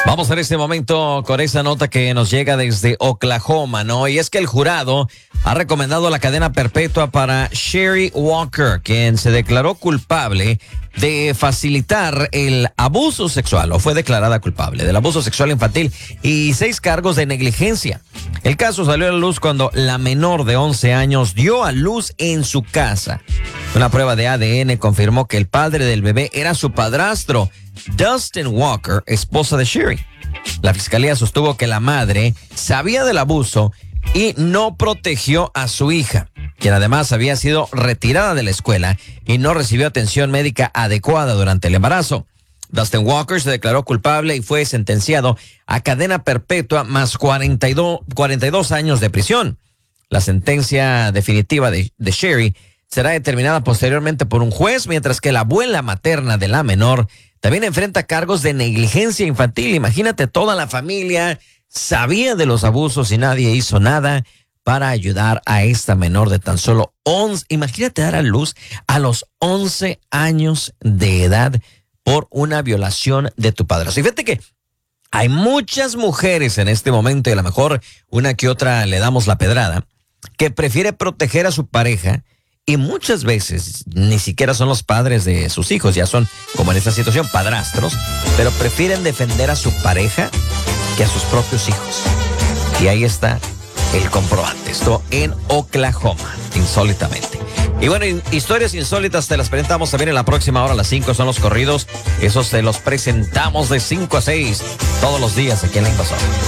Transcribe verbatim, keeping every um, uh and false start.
Vamos en este momento con esa nota que nos llega desde Oklahoma, ¿no? Y es que el jurado ha recomendado la cadena perpetua para Sherry Walker, quien se declaró culpable de facilitar el abuso sexual, o fue declarada culpable del abuso sexual infantil y seis cargos de negligencia. El caso salió a la luz cuando la menor de once años dio a luz en su casa. Una prueba de A D N confirmó que el padre del bebé era su padrastro, Dustin Walker, esposa de Sherry. La fiscalía sostuvo que la madre sabía del abuso y no protegió a su hija, quien además había sido retirada de la escuela y no recibió atención médica adecuada durante el embarazo. Dustin Walker se declaró culpable y fue sentenciado a cadena perpetua más cuarenta y dos, cuarenta y dos años de prisión. La sentencia definitiva de, de Sherry será determinada posteriormente por un juez, mientras que la abuela materna de la menor también enfrenta cargos de negligencia infantil. Imagínate, toda la familia sabía de los abusos y nadie hizo nada para ayudar a esta menor de tan solo once. Imagínate dar a luz a los once años de edad por una violación de tu padrastro. Y fíjate que hay muchas mujeres en este momento, y a lo mejor una que otra le damos la pedrada, que prefiere proteger a su pareja. Y muchas veces ni siquiera son los padres de sus hijos, ya son, como en esta situación, padrastros, pero prefieren defender a su pareja que a sus propios hijos. Y ahí está el comprobante. Esto en Oklahoma, insólitamente. Y bueno, historias insólitas te las presentamos también en la próxima hora. A las cinco son los corridos. Esos te los presentamos de cinco a seis todos los días aquí en La Invasora.